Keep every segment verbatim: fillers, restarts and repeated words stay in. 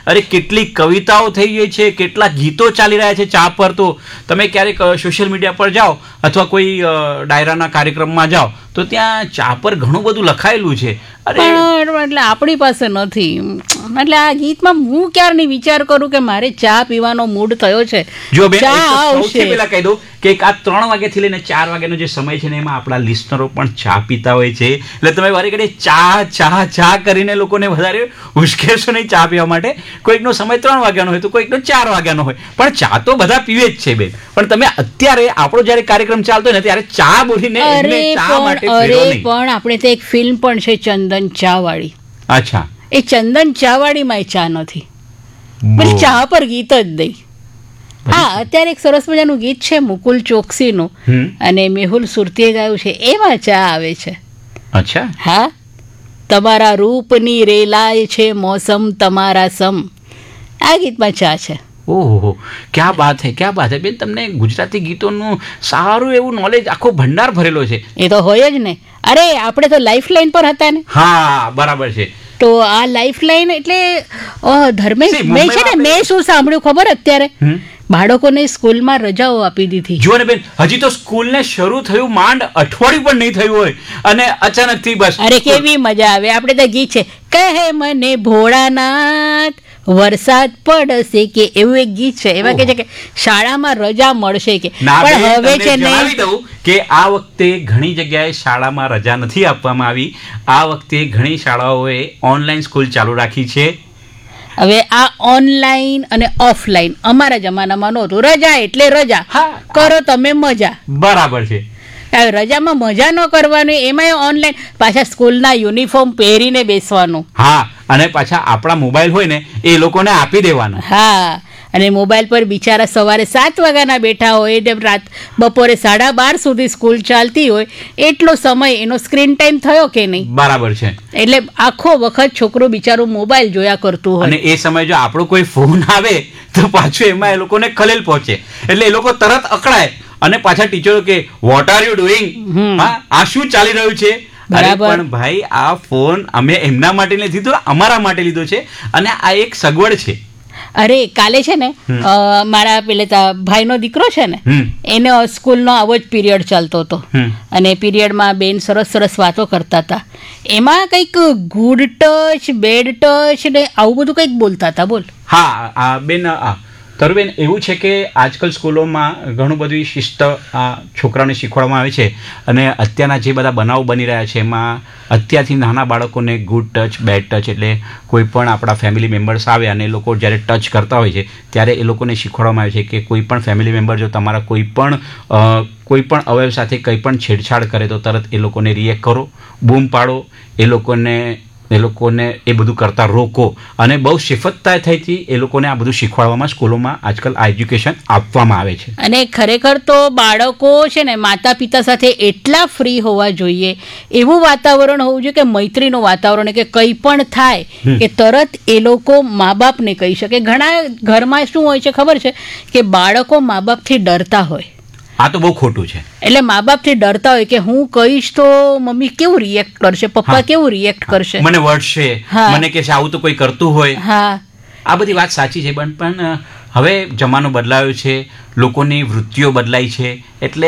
અરે કેટલી કવિતાઓ થઈ ગઈ છે, કેટલા ગીતો ચાલી રહ્યા છે ચા પર. તો તમે ક્યારેક સોશિયલ મીડિયા પર જાઓ અથવા કોઈ ડાયરાના કાર્યક્રમમાં જાઓ તો ત્યાં ચા પર ઘણું બધું લખાયેલું છે. પણ એટલે આપણી પાસે નથી. એટલે આ ગીતમાં હું ક્યારની વિચાર કરું કે મારે ચા પીવાનો મૂડ થયો છે. જો બેન સૌથી પહેલા કહી દઉં કે આ ત્રણ વાગ્યાથી લઈને ચાર વાગ્યાનો જે સમય છે ને એમાં આપણા લિસ્નરો પણ ચા પીતા હોય છે. એટલે તમે વારે ઘડીએ ચા ચા ચા કરીને લોકોને વધારે ઉશ્કેરશો નહીં ચા પીવા માટે. કોઈકનો સમય ત્રણ વાગ્યાનો હોય તો કોઈકનો ચાર વાગ્યાનો હોય, પણ ચા તો બધા પીવે જ છે બેન. પણ તમે અત્યારે આપણો જયારે કાર્યક્રમ ચાલતો હોય ને ત્યારે ચા બોલીને ચા માટે પણ આપણે તો એક ફિલ્મ પણ છે ચંદન ચા વાળી. અચ્છા, એ ચંદન ચા વાળીમાં એ ચા નથી, પણ ચા પર ગીત જ નહીં. હા, અત્યારે એક સરસ મજાનું ગીત છે મુકુલ ચોકસીનું અને મેહુલ સુરતીએ ગાયું છે, એમાં ચા આવે છે. અચ્છા, હા, તમારા રૂપની રેલાય છે મોસમ તમારા સમ, આ ગીતમાં ચા છે. ઓહો, ક્યાં બાત હે, ક્યાં બાત હે બેન. તમને ગુજરાતી ગીતોનું સારું એવું નોલેજ, આખો ભંડાર ભરેલો છે. એ તો હોય જ ને. અરે આપણે તો લાઈફ લાઈન પર હતા ને. હા, બરાબર છે. તો આ લાઈફ લાઈન એટલે ધર્મેશ, મેં છે ને મેં શું સાંભળ્યું ખબર, અત્યારે બાળકોને સ્કૂલમાં રજાઓ આપી દીધી. જો ને બેન, હજી તો સ્કૂલને શરૂ થયું માંડ અઠવાડિયું પણ નહીં થયું હોય અને અચાનકથી બસ. અરે કેવી મજા આવે. આપણે તો ગીત છે કહે મને ભોળાનાથ વરસાદ પડશે કે એવું એક ગીત છે. એમાં કે છે કે શાળામાં રજા મળશે કે, પણ હવે છે ને દઉં કે આ વખતે ઘણી જગ્યાએ શાળામાં રજા નથી આપવામાં આવી. આ વખતે ઘણી શાળાઓએ ઓનલાઈન સ્કૂલ ચાલુ રાખી છે. હવે આ ઓનલાઈન અને ઓફલાઈન અમારા જમાનામાં નહોતું. રજા એટલે રજા, કરો તમે મજા. બરાબર છે. રજામાં મજા ન કરવાની, એમાં ઓનલાઈન પાછા સ્કૂલના યુનિફોર્મ પહેરીને બેસવાનું. હા, અને પાછા આપણા મોબાઈલ હોય ને એ લોકોને આપી દેવાના. હા, અને મોબાઈલ પર બિચારા સવારે સાત વાગ્યાના બેઠા હોય ને રાત બપોરે સાડા બાર સુધી સ્કૂલ ચાલતી હોય, એટલો સમય એનો સ્ક્રીન ટાઈમ થયો કે નહીં. બરાબર છે. એટલે આખો વખત છોકરો બિચારું મોબાઈલ જોયા કરતું હોય. અને એ સમય જો આપણો કોઈ ફોન આવે તો પાછું એમાં એ લોકોને ખલેલ પહોંચે, એટલે એ લોકો તરત અકળાય અને પાછા ટીચરો કે વોટ આર યુ ડુઈંગ, હા આ શું ચાલી રહ્યું છે. પણ ભાઈ આ ફોન અમે એમના માટે નથી લીધો, અમારા માટે લીધો છે, અને આ એક સગવડ છે. અરે કાલે છે ને મારા પેલે ભાઈનો દીકરો છે ને, એને સ્કૂલનો આવો જ પીરિયડ ચાલતો હતો અને પીરિયડમાં બેન સરસ સરસ વાતો કરતા હતા. એમાં કંઈક ગુડ ટચ, બેડ ટચ ને આવું બધું કંઈક બોલતા હતા. બોલ. હા આ બેન, તરુબેન એવું છે કે આજકાલ સ્કૂલોમાં ઘણું બધું શિસ્ત આ છોકરાઓને શીખવાડવામાં આવે છે. અને અત્યારના જે બધા બનાવો બની રહ્યા છે એમાં અત્યારથી નાના બાળકોને ગુડ ટચ, બેડ ટચ, એટલે કોઈ પણ આપણા ફેમિલી મેમ્બર્સ આવે અને એ લોકો જ્યારે ટચ કરતા હોય છે ત્યારે એ લોકોને શીખવાડવામાં આવે છે કે કોઈ પણ ફેમિલી મેમ્બર જો તમારા કોઈ પણ કોઈ પણ અવયવ સાથે કંઈ પણ છેડછાડ કરે તો તરત એ લોકોને રિએક્ટ કરો, બૂમ પાડો, એ લોકોને એ લોકોને એ બધું કરતા રોકો. અને બહુ શિફતતાથી એ લોકોને આ બધું શીખવાડવામાં સ્કૂલોમાં આજકાલ આ એજ્યુકેશન આપવામાં આવે છે. અને ખરેખર તો બાળકો છે ને માતા પિતા સાથે એટલા ફ્રી હોવા જોઈએ, એવું વાતાવરણ હોવું જોઈએ કે મૈત્રીનું વાતાવરણ, કે કંઈ પણ થાય કે તરત એ લોકો મા બાપને કહી શકે. ઘણા ઘરમાં શું હોય છે ખબર છે કે બાળકો મા બાપથી ડરતા હોય. આ તો બહુ ખોટું છે. એટલે મા બાપથી ડરતા હોય કે હું કહીશ તો મમ્મી કેવું રિએક્ટ કરશે, પપ્પા કેવું રિએક્ટ કરશે, મને વળશે, મને કહેશે આવું તો કોઈ કરતું હોય. હા, આ બધી વાત સાચી છે, પણ પણ હવે જમાનો બદલાયો છે, લોકોની વૃત્તિઓ બદલાઈ છે, એટલે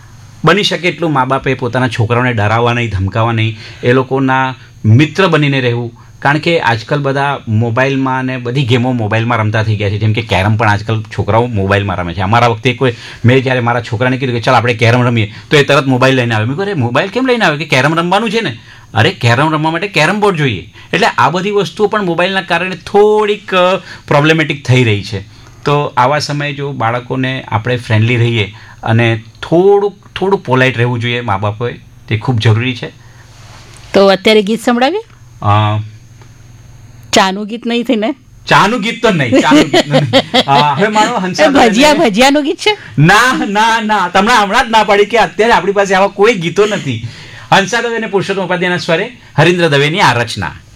બની શકે એટલું મા બાપે પોતાના છોકરાઓને ડરાવવા નહીં, ધમકાવવા નહીં, એ લોકોના મિત્ર બનીને રહેવું. કારણ કે આજકાલ બધા મોબાઈલમાં ને બધી ગેમો મોબાઈલમાં રમતા થઈ ગયા છે. જેમ કે કેરમ પણ આજકાલ છોકરાઓ મોબાઈલમાં રમે છે. અમારા વખતે કોઈ મેં જ્યારે મારા છોકરાને કીધું કે ચાલ આપણે કેરમ રમીએ તો એ તરત મોબાઈલ લઈને આવે. મેં કહ્યું અરે મોબાઈલ કેમ લઈને આવે? કે કેરમ રમવાનું છે ને. અરે કેરમ રમવા માટે કેરમ બોર્ડ જોઈએ. એટલે આ બધી વસ્તુઓ પણ મોબાઈલના કારણે થોડીક પ્રોબ્લેમેટિક થઈ રહી છે. તો આવા સમયે જો બાળકોને આપણે ફ્રેન્ડલી રહીએ અને થોડુંક થોડું પોલાઇટ રહેવું જોઈએ મા બાપોએ, તે ખૂબ જરૂરી છે. તો અત્યારે ગીત સંભળાવીએ. ચાનું ગીત નહીં થઈ ને? ચાનું ગીત તો નહીં, ચાનું ગીત નહીં. હવે મારો હંસા ભજીયા ભજીયાનું ગીત છે. ના ના ના, તમને હમણાં જ ના પાડી કે અત્યારે આપણી પાસે આવા કોઈ ગીતો નથી. હંસા દવે અને પુરુષોત્તમ ઉપાધ્યાયના સ્વરે હરીન્દ્ર દવેની આ રચના.